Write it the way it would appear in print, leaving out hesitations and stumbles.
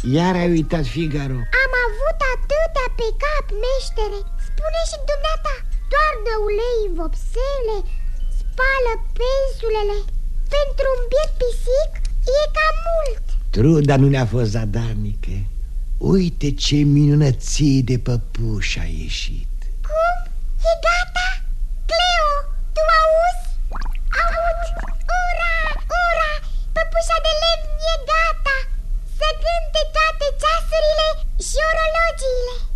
Iar ai uitat Figaro. Am avut atâtea pe cap, meștere. Spune și dumneata, toarnă ulei în vopsele, spală pensulele. Pentru un biet pisic e cam mult. Truda nu ne-a fost zadarnică. Uite ce minunăție de păpuș a ieșit. Cum? E gata? Cleo, tu auzi? Aud! Ura, ura! Păpușa de lemn e gata! Să cânte toate ceasurile și orologiile.